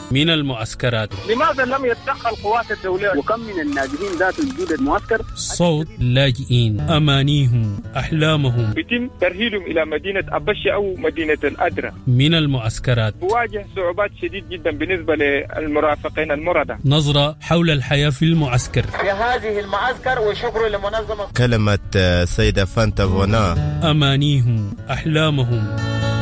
من المعسكرات. لماذا لم يتدخل القوات الدولية؟ وكم من الناجحين ذات وجود المعسكر؟ صوت لاجئين، أمانيهم، أحلامهم، يتم ترحيلهم إلى مدينة أبشة أو مدينة الأدرى. من المعسكرات بواجه صعوبات شديد جدا بالنسبة للمرافقين المردة. نظرة حول الحياة في المعسكر. في هذه المعسكر وشكر لمنظمة كلمة سيدة فانتا فونا. أمانيهم، أحلامهم.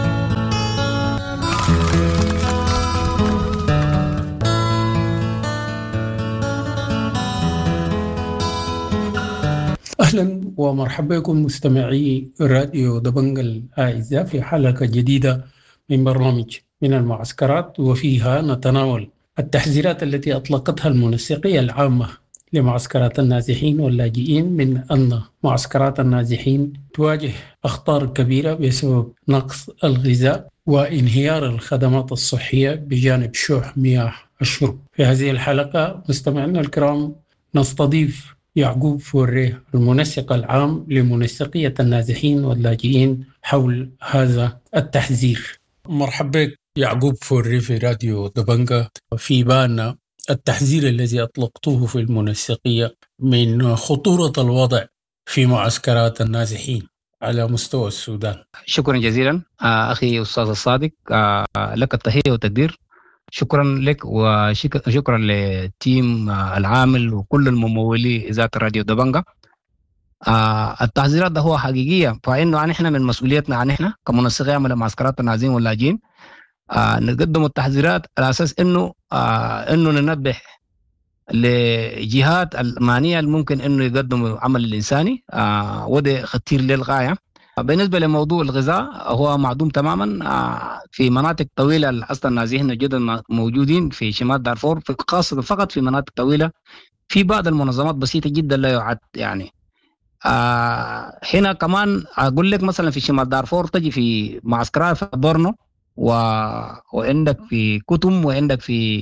أهلا ومرحبا بكم مستمعي راديو دبنج الأعزاء في حلقة جديدة من برنامج من المعسكرات، وفيها نتناول التحذيرات التي أطلقتها المنسقية العامة لمعسكرات النازحين واللاجئين من أن معسكرات النازحين تواجه أخطار كبيرة بسبب نقص الغذاء وانهيار الخدمات الصحية بجانب شح مياه الشرب. في هذه الحلقة مستمعينا الكرام نستضيف يعقوب فوري المنسق العام لمنسقية النازحين واللاجئين حول هذا التحذير. مرحبا بك يعقوب فوري في راديو دبنجة. في بالنا التحذير الذي أطلقته في المنسقية من خطورة الوضع في معسكرات النازحين على مستوى السودان. شكرا جزيلا أخي أستاذ الصادق، لك التحية والتقدير. شكرا لك وشكرا للتيم العامل وكل الممولي إذاعة راديو دبنجة. التحذيرات ده هو حقيقية، فإنه نحن من مسؤوليتنا نحن كمنسقين عمل معسكرات النازحين واللاجئين نقدم التحذيرات على أساس إنه ننبه لجهات المعنية الممكن إنه يقدموا عمل الإنساني، وده خطير للغاية. بالنسبة لموضوع الغذاء هو معدوم تماما في مناطق طويلة. أصلا النازحين جدا موجودين في شمال دارفور، خاصة فقط في مناطق طويلة. في بعض المنظمات بسيطة جدا لا يعد يعني. هنا كمان أقول لك مثلا في شمال دارفور تجي في معسكرات في بورنو وعندك في كتم وعندك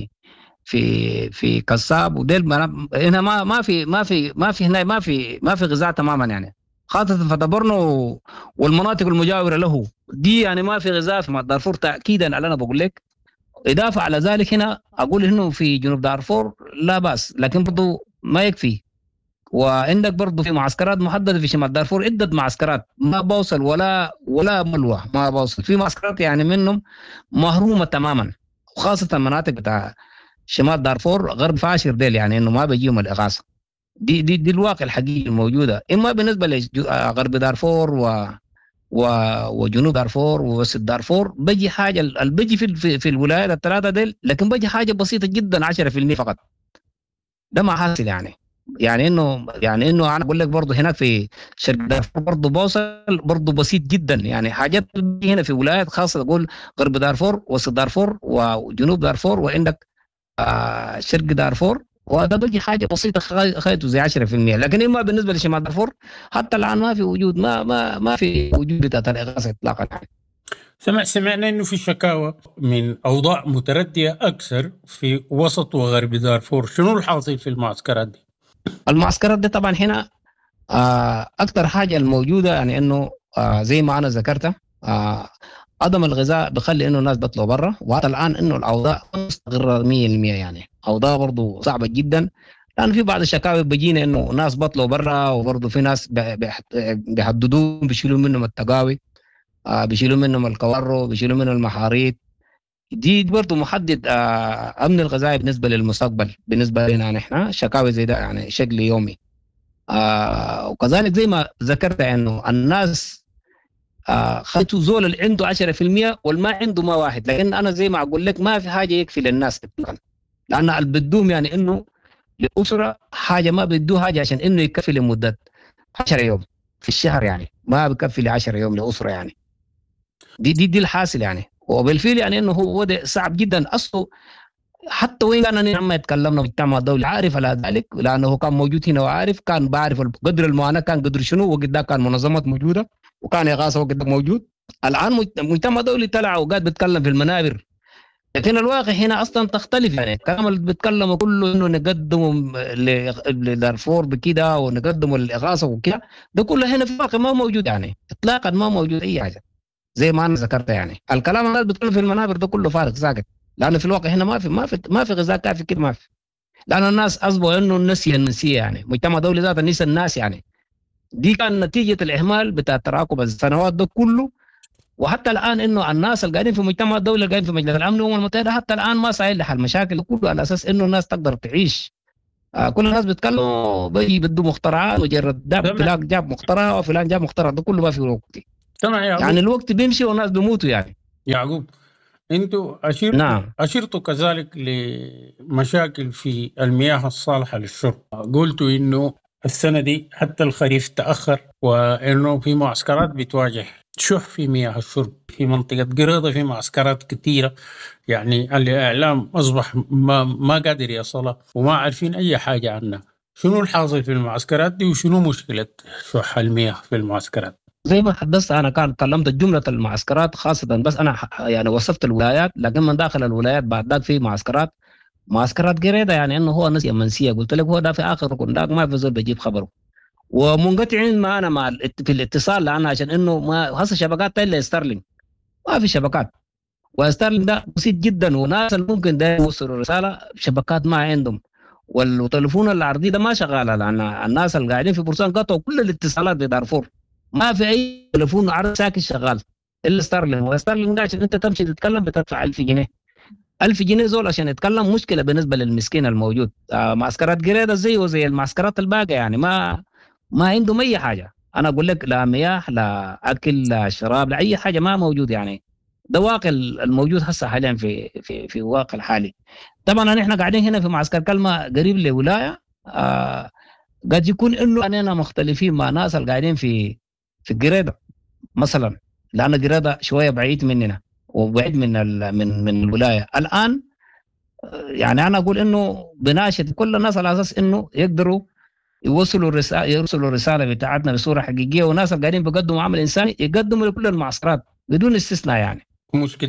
في كساب وديل. هنا ما في غذاء تماما يعني، خاصة في دارفور والمناطق المجاورة له دي يعني ما في غذاء في دارفور تأكيدا على أنا بقول لك. إضافة على ذلك هنا أقول إنه في جنوب دارفور لا بأس، لكن برضو ما يكفي. وعندك برضو في معسكرات محددة في شمال دارفور، عدة معسكرات ما بوصل ولا ملوى ما بوصل. في معسكرات يعني منهم محرومة تماما، وخاصة المناطق بتاع شمال دارفور غرب فاشر ديل يعني إنه ما بيجيهم الإغاثة. دي الواقع الحقيقي الموجودة، إما بالنسبة لغرب دارفور وجنوب دارفور ووسط دارفور بيجي حاجة بيجي في الولايات الثلاثة ديل، لكن بيجي حاجة بسيطة جدا 10% فقط. ده ما حاصل يعني انه انا اقول لك برضه هناك في شرق دارفور برضه بوصل برضه بسيط جدا يعني. حاجات هنا في ولايات خاصة اقول غرب دارفور وسط دارفور وجنوب دارفور وعندك شرق دارفور، وهذا بيجي حاجة بسيطة خيطه زي 10%. لكن إما بالنسبة لشمال دارفور حتى الآن ما في وجود ما في وجود بتاعة الإغاثة إطلاقا. سمعنا إنه في شكاوى من أوضاع متردية أكثر في وسط وغرب دارفور. شنو الحاصل في المعسكرات دي؟ المعسكرات دي طبعا هنا أكثر حاجة الموجودة يعني إنه زي ما أنا ذكرت عدم الغذاء بخلي إنه الناس بيطلعوا برا، وحتى الآن إنه الأوضاع مستقرة 100% يعني. أوضاع برضو صعبة جدا، لأن في بعض الشكاوى بيجينا إنه ناس بيطلعوا برا، وبرضو في ناس بيحددون بيشيلوا منهم التقاوي، بيشيلوا منهم الكورو، بيشيلوا منهم المحاريت. دي برضو محدد أمن الغذائي بالنسبة للمستقبل بالنسبة لنا نحن. شكاوى زي ده يعني شكل يومي. وكذلك زي ما ذكرت إنه الناس خلتوا زول اللي عنده 10% والما عنده ما واحد. لكن أنا زي ما أقول لك ما في حاجة يكفي للناس، لأن البدوم يعني إنه للأسرة حاجة ما بدوه حاجة عشان إنه يكفي لمدة 10 يوم في الشهر يعني، ما بكفي ل10 يوم لأسرة يعني. دي الحاصل يعني. وبالفعل يعني إنه هو وضع صعب جدا أصله. حتى وين كان نحن يتكلمنا في المجتمع الدولي عارف على ذلك، لأنه كان موجود هنا وعارف، كان بعرف قدر المعاناة كان قدر شنو، وقد كان منظمات موجودة وكان إغاثة وقد موجود. الآن المجتمع الدولي طلع وقاعد بيتكلم في المنابر، لكن الواقع هنا أصلا تختلف يعني. الكلام اللي بيتكلموا كله إنه نقدم لدارفور بكده ونقدم الإغاثة وكده، ده كله هنا في الواقع ما موجود يعني إطلاقا، ما موجود أي حاجة زي ما أنا ذكرت يعني. الكلام اللي بيتكلم في المنابر ده كله فارغ ساكت. لأن في الواقع هنا ما في غذاء كافي كده، ما في. لأن الناس أصبحوا إنه النسية يعني مجتمع دولي ذات نسى الناس يعني. دي كان نتيجة الإهمال بتاع تراكم السنوات ده كله. وحتى الآن إنه الناس اللي قاعدين في مجتمع الدولي اللي قاعدين في مجلس الأمن والأمم المتحدة حتى الآن ما ساعد لحل المشاكل كله على أساس إنه الناس تقدر تعيش. كل الناس بيتكلموا بدوا مخترعات وجرد فلان جاب مخترع وفلان جاب مخترع، ده كله ما في وقت. يعني الوقت بيمشي والناس بيموتوا يعني. يعقوب انتوا أشرتوا كذلك لمشاكل في المياه الصالحة للشرب. قلتوا انه السنة دي حتى الخريف تأخر، وانه في معسكرات بتواجه شح في مياه الشرب في منطقة قريضة، في معسكرات كثيرة يعني الإعلام أصبح ما قادر يصلها وما عارفين أي حاجة عنها. شنو الحاصل في المعسكرات دي وشنو مشكلة شح المياه في المعسكرات؟ زي ما حدثت أنا كان تكلمت جملة المعسكرات خاصة، بس أنا يعني وصفت الولايات، لكن من داخل الولايات بعد ذاك في معسكرات قريضة، يعني إنه هو نسي منسية. قلت لك هو ده في آخر ركن ده ما في زول بجيب خبره، ومنقطعين معنا في الاتصال لأنا عشان إنه ما هسه شبكات إلا ستارلينج، ما في شبكات، وستارلينج ده بسيط جدا، وناس اللي ممكن ده يوصلوا رسالة شبكات ما عندهم، والتليفون العرضي ده ما شغال، لأن الناس اللي قاعدين في بورسان قطعوا كل الاتصالات بدارفور، ما في أي تليفون عرض ساكن شغال إلا ستارلينج. وستارلينج ده عشان أنت تمشي تتكلم بتدفع 1000 جنيه 1000 جنيه زول عشان يتكلم، مشكلة بالنسبة للمسكين الموجود. معسكرات قريضة زي المعسكرات الباقية يعني ما عندهم أي حاجة. أنا أقول لك لا مياه لا أكل لا شراب لا أي حاجة ما موجود يعني. ده واقع الموجود هسه حاليا في واقع الحالي. طبعا نحن قاعدين هنا في معسكر كلمة قريب لولاية، قد يكون إنه أننا مختلفين مع ناس اللي قاعدين في قريضة مثلا، لأن قريضة شوية بعيد مننا وبعيد من الولاية. الآن يعني أنا أقول إنه بناشد كل الناس على أساس إنه يقدروا يرسلوا الرسالة بتاعتنا بصورة حقيقية، وناس اللي قاعدين بيقدموا عمل إنساني يقدموا لكل المعسكرات بدون استثناء يعني. مشكلة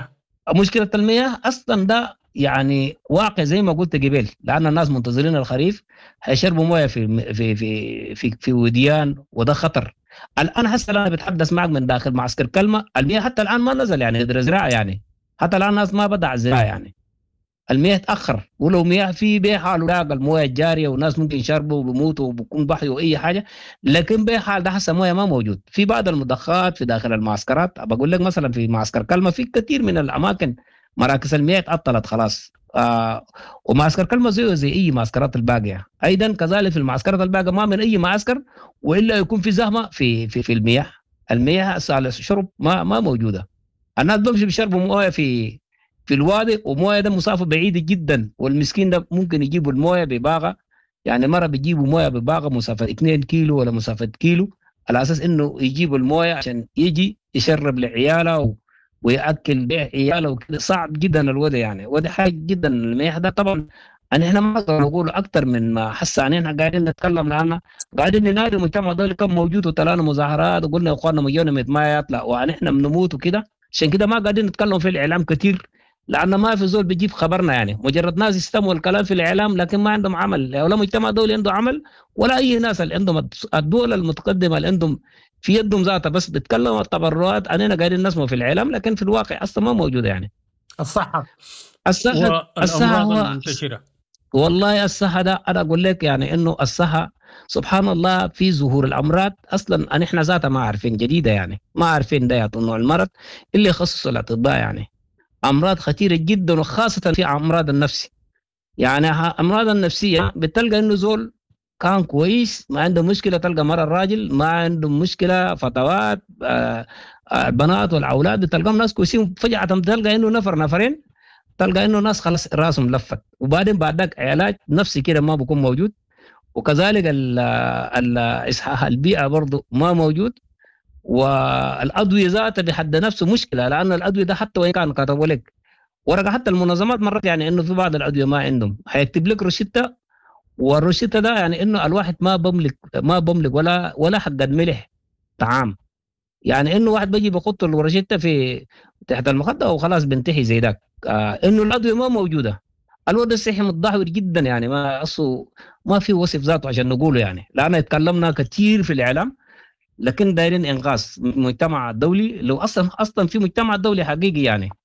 المياه أصلا ده يعني واقع زي ما قلت قبل، لأن الناس منتظرين الخريف هيشربوا موية في وديان، وده خطر. الآن هسه أنا بتحدث معك من داخل معسكر كلمة، المياه حتى الآن ما نزل يعني قدر زراعة يعني، حتى الآن الناس ما بدأ الزراعة يعني، المياه تأخر. ولو مياه في بحال لاقى المويه الجاريه والناس ممكن يشربوا وبيموتوا وبكون بحيوا اي حاجه، لكن بحال ده حسب مويه ما موجود. في بعض المضخات في داخل المعسكرات، بقول لك مثلا في معسكر كلمه في كثير من الاماكن مراكز المياه تعطلت خلاص. ومعسكر كلمه زي اي معسكرات الباقيه. ايضا كذلك في المعسكرات الباقيه ما من اي معسكر والا يكون في زحمه في المياه على الشرب ما موجوده. الناس بيمشوا بيشربوا مويه في الوادي، ومويه ده مسافه بعيده جدا، والمسكين ده ممكن يجيبوا المويه بباغه، يعني مره بيجيبوا مويه بباغه مسافه 2 كيلو ولا مسافه كيلو، على اساس انه يجيبوا المويه عشان يجي يشرب لعياله وياكل به عياله وكده. صعب جدا الوضع يعني، وده حاجه جدا. المياه ده طبعا احنا ما نقدر نقول اكثر من ما حس احنا قاعدين نتكلم عنها، قاعدين ننادي المجتمع ده كم موجود، وطلعنا مظاهرات وقلنا يا اخواننا مليون ما يطلع ونحن بنموت وكده. عشان كده ما قاعدين نتكلم في الاعلام كثير، لأن ما في زول بيجيب خبرنا يعني، مجرد ناس يستمعوا الكلام في الإعلام لكن ما عندهم عمل، ولا مجتمع دولي عنده عمل، ولا أي ناس اللي عندهم الدول المتقدمة اللي عندهم في يدهم ذاتها بس بيتكلموا التبرعات. أننا قاعدين نسمع في الإعلام لكن في الواقع أصلا ما موجودة يعني. الصحة المنتشرة والله الصحة ده أنا أقول لك يعني إنه الصحة سبحان الله في ظهور الأمراض أصلا نحن ذاتها ما عارفين جديدة يعني، ما عارفين ده نوع المرض اللي يخصص الأطباء يعني. أمراض خطيرة جدا وخاصة في أمراض النفس يعني. أمراض النفسية بتلقى إنه زول كان كويس ما عنده مشكلة، تلقى مرة الراجل ما عنده مشكلة، فتوات البنات والأولاد بتلقاهم ناس كويسين، فجأة تلقى إنه نفرين تلقى إنه ناس خلاص راسهم لفت، وبعدين بعد ذاك علاج نفسي كده ما بيكون موجود. وكذلك إصحاح البيئة برضو ما موجود، والأدوية ذاتها بحد نفسه مشكلة، لأن الأدوية ده حتى وإن كان كتبوا لك ورقة، حتى المنظمات مرات يعني إنه في بعض الأدوية ما عندهم هيكتب لك روشتة، والروشتة ده يعني إنه الواحد ما بملك ولا حق الملح طعام، يعني إنه واحد بيجي بيحط الروشتة في تحت المخدة وخلاص بنتهي زي ذاك. إنه الأدوية ما موجودة. الوضع الصحي متدهور جدا يعني، ما في وصف ذاته عشان نقوله يعني، لأن اتكلمنا كتير في الإعلام لكن دايرين انغاص المجتمع الدولي. لو اصلا في مجتمع دولي حقيقي يعني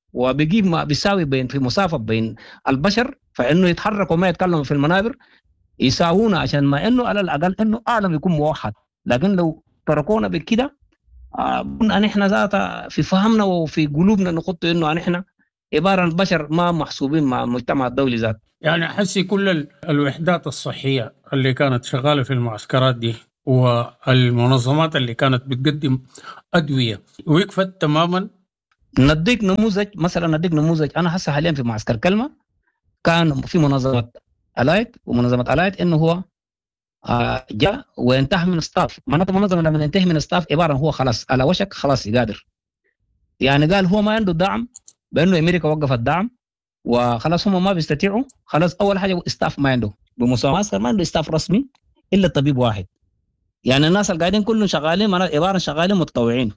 وبيجيب ما بيساوي بين في مسافة بين البشر، فإنه يتحرك وما يتكلم في المنابر يساوونا، عشان ما إنه على الأقل إنه أعلم يكون موحد. لكن لو تركونا بكده أن إحنا ذات في فهمنا وفي قلوبنا نخط إنه أن إحنا عبارة عن بشر ما محسوبين مع المجتمع الدولي ذات. يعني حسي كل الوحدات الصحية اللي كانت شغالة في المعسكرات دي والمنظمات اللي كانت بتقدم أدوية وقفت تماما. نديك نموذج مثلا، نديك نموذج. أنا هسه حاليا في معسكر كلمة، كان في منظمة ألايت، ومنظمة ألايت إنه هو جاء وانتهى من الستاف. معناته منظمة لما ينتهي من الستاف عبارة هو خلاص على وشك خلاص يقادر. يعني قال هو ما عنده دعم، بأنه أمريكا وقفت الدعم وخلاص هم ما بيستطيعوا. خلاص أول حاجة ستاف ما عنده، بمستوى معسكر ما عنده ستاف رسمي إلا الطبيب واحد. يعني الناس اللي قاعدين كلهم شغالين معناته عبارة شغالين متطوعين.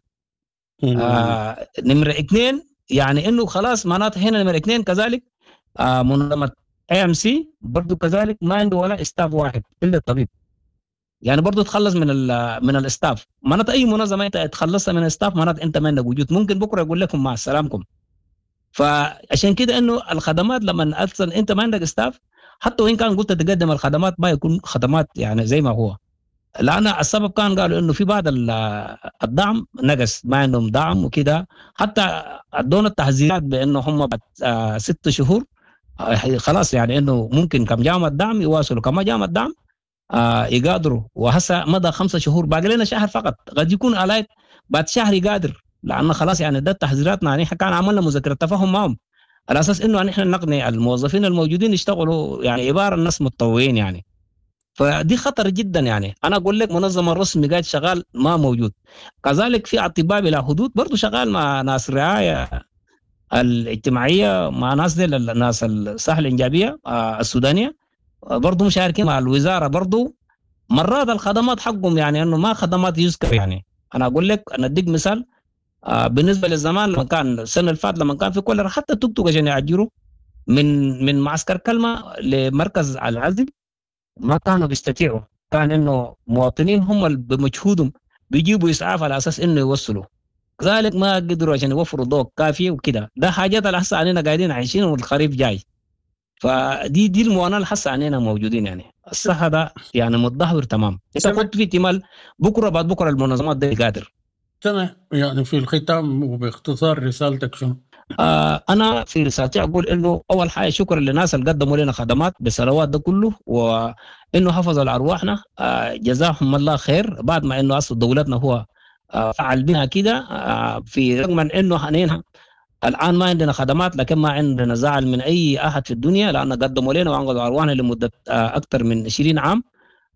نمرة 2 يعني إنه خلاص معناته هنا نمرة 2 كذلك منظمة AMC برضو كذلك ما عنده ولا ستاف واحد إلا الطبيب. يعني برضو تخلص من الاستاف. معناته أي منظمة أنت تخلصها من الاستاف معناته أنت ما عندك وجود، ممكن بكرة يقول لكم مع السلامكم. فعشان كده إنه الخدمات لما أصلا أنت ما عندك ستاف، حتى وإن كان قلت تقدم الخدمات ما يكون خدمات يعني زي ما هو. لأن السبب كان قالوا إنه في بعض الدعم نقص، ما عندهم دعم وكده. حتى ادونا التحذيرات بإنه هم بعد 6 شهور خلاص يعني إنه ممكن كم جامعة الدعم يواصلوا، كما جامعة الدعم يقادروا. وهسه مدى 5 شهور، باقي لنا شهر فقط. قد يكون ألايت بعد شهر يقادر، لأن خلاص يعني ده تحذيراتنا. يعني كان عملنا مذكرة تفاهم معهم على أساس إنه نحن نقنع الموظفين الموجودين يشتغلوا يعني عبارة الناس متطوعين يعني. فدي خطر جدا. يعني أنا أقول لك منظمة رسمي قاعد شغال ما موجود. كذلك في أطباء بلا حدود برضو شغال مع ناس الرعاية الاجتماعية، مع ناس دي الناس الصحة الإنجابية السودانية برضو مشاركين مع الوزارة. برضو مرات الخدمات حقهم يعني أنه ما خدمات يذكر. يعني أنا أقول لك، أنا أديك مثال بالنسبة للزمان لما كان السنة الفات لما كان في كولر، حتى التوك عشان يعجروا من معسكر كلمة لمركز العزل ما كانوا بيستطيعوا. كان إنه مواطنين هم اللي بمجهودهم بيجيبوا إسعاف على أساس إنه يوصلوا، ذلك ما قدروا عشان يوفروا ضوء كافي وكده. ده حاجات اللي حسا علينا قاعدين عايشين والخريف جاي. فدي المعاناة اللي حسا علينا موجودين. يعني الصحة ده يعني متدهور تمام. إذا كنت في احتمال بكرة بعد بكرة المنظمات دي قادر. تمام. يعني في الختام وباختصار رسالتك شنو؟ أنا في رسالتي أقول إنه أول حاجة شكرا للناس اللي قدموا لنا خدمات بالسنوات ده كله، وإنه حفظوا لأرواحنا جزاهم الله خير. بعد ما إنه أصل دولتنا هو فعل بنا كده، في رغم إنه حنينها الآن ما عندنا خدمات، لكن ما عندنا زعل من أي أحد في الدنيا، لأن قدموا لنا وأنقذوا أرواحنا لمدة أكثر من 20 عام.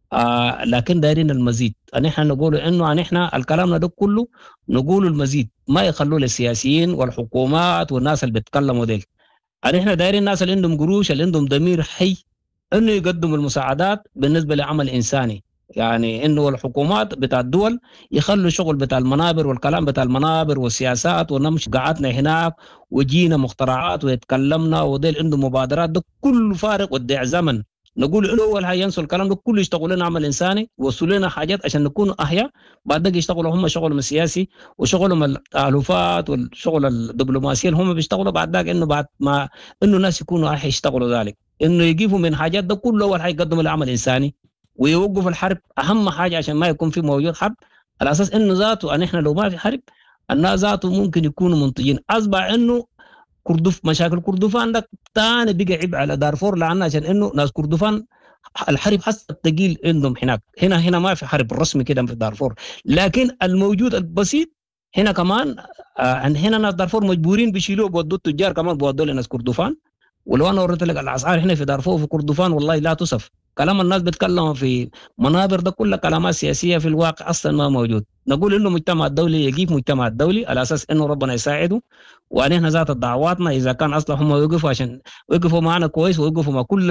لكن دايرين المزيد. نحن نقول إنه نحن الكلام ده كله نقول المزيد، ما يخلوا للسياسيين والحكومات والناس اللي بيتكلموا ديل. نحن دايرين الناس اللي عندهم قروش، اللي عندهم ضمير حي، إنه يقدموا المساعدات بالنسبة لعمل إنساني. يعني إنه الحكومات بتاع الدول يخلوا شغل بتاع المنابر والكلام بتاع المنابر والسياسات، ونمشي قعدنا هناك وجينا مخترعات ويتكلمنا وديل عنده مبادرات، ده كله فارق وديع زمن. نقول إنه أول حاجة ينسوا الكلام ده كله، يشتغلوا لنا عمل إنساني، وصلوا لنا حاجات عشان نكون أحياء. بعد ذلك يشتغلوا هم شغلهم السياسي وشغلهم التألفات والشغل الدبلوماسي هم بيشتغلوا. بعد ذلك إنه بعد ما إنه الناس يكونوا أحياء يشتغلوا ذلك، إنه يجيبوا من حاجات ده كله. أول حاجة يقدموا لعمل إنساني ويوقفوا الحرب، أهم حاجة عشان ما يكون في موجود حرب، على أساس إنه ذاته أن إحنا لو ما في حرب الناس ذاته ممكن يكونوا منتجين. أصبح إنه مشاكل كردفان ده تاني بقى عيب على دارفور، لأن عشان إنه ناس كردفان الحرب حسب التقيل عندهم هناك. هنا ما في حرب رسمي كده في دارفور، لكن الموجود البسيط هنا كمان هنا ناس دارفور مجبورين بيشيلوه بودوا التجار كمان بودوا لناس كردفان. ولو أنا وريت لك الأسعار هنا في دارفور وفي كردفان والله لا تصف. كلام الناس بيتكلموا في منابر ده كلها كلامات سياسية، في الواقع أصلا ما موجود. نقول إنه مجتمع الدولي يجيب مجتمع الدولي على أساس إنه ربنا يساعده، وأننا ذات دعواتنا إذا كان أصلا هم يوقفوا عشان يوقفوا معنا كويس ويوقفوا مع كل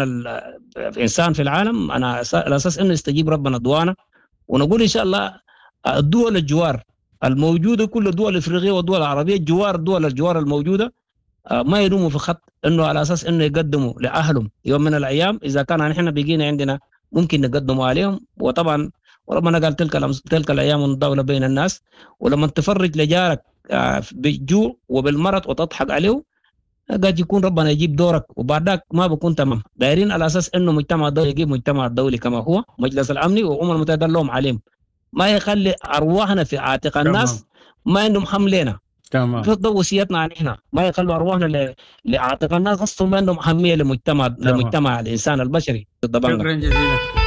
الإنسان في العالم، أنا على أساس إنه يستجيب ربنا دعوانا. ونقول إن شاء الله الدول الجوار الموجودة، كل الدول الإفريقية والدول العربية دول الجوار الموجودة ما يدوموا في خط إنه على أساس إنه يقدموا لأهلهم يوم من الأيام. إذا كان نحن بيجينا عندنا ممكن نقدموا عليهم. وطبعا وربنا قال تلك الأيام الدولة بين الناس. ولما تفرج لجارك بالجوع وبالمرض وتضحك عليه، قد يكون ربنا يجيب دورك وبعدك ما بكون تمام. دايرين على اساس انه مجتمع الدولي يجيب مجتمع الدولي كما هو مجلس الامني وامم المتحده لهم عليهم، ما يخلي ارواحنا في عاتق الناس ما عندهم حملنا. تمام. في وصيتنا عن احنا ما يخلوا ارواحنا لعاتق الناس، اصلا ما عندهم اهميه لمجتمع الانسان البشري. شكرا جزيلا.